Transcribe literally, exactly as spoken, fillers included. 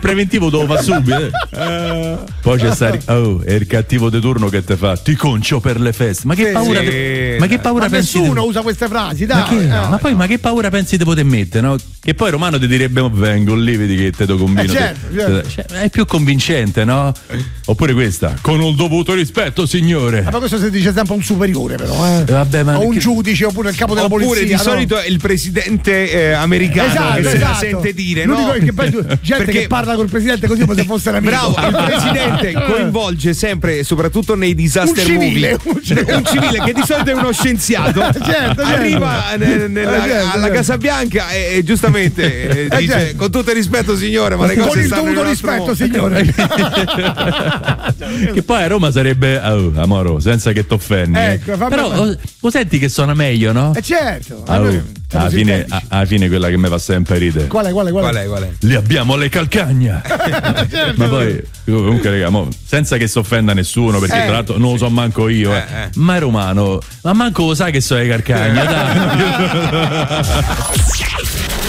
preventivo devo fare subito. Eh. Poi c'è sta, oh, è il cattivo di turno che te fa, ti concio per le feste. Ma che Sì, paura, sì. pe- ma che paura Ma pensi? nessuno di- usa queste frasi, dai. Ma, che, eh. ma poi ma che paura pensi di poter mettere, no? Che poi Romano ti direbbe "Oh, vengo lì, vedi che te lo combino". Eh, certo, certo. Cioè, è più convincente, no? Oppure questa, con il dovuto rispetto, signore. Ma questo si dice sempre a un superiore, però, eh. Eh, vabbè, ma o un che- giudice oppure il capo della Oppure polizia. di no? solito è il presidente eh, americano Esatto, che se esatto. la sente dire, L'unico no? è che poi tu- gente Perché- che parla col presidente così come se fosse un amico. Bravo, il presidente coinvolge sempre, soprattutto nei disaster Un civile, movie, un civile. un civile che di solito è uno scienziato. Certo, certo. Arriva nel- nella- Eh, certo, alla certo. Casa Bianca e, e giustamente eh, Eh, dice certo. con tutto il rispetto signore, ma le cose Con il stanno dovuto in un altro rispetto, modo. signore. Che poi a Roma sarebbe, oh, amoro, senza che t'offendi. eh. Ecco, vabbè, Però ma- oh, lo senti che suona meglio, no? Eh certo. Ah, Allora, oh, siamo alla, fine, sintetici. a- alla fine quella che mi fa sempre ridere. Qual è, qual è, qual è? Qual è, qual è? Lì abbiamo le calcagna. Certo. Ma poi comunque raga, mo, senza che si offenda nessuno, perché Eh, tra l'altro non lo so manco io, eh. Eh, eh. Ma è romano, ma manco lo sa che sono le calcagna, dai.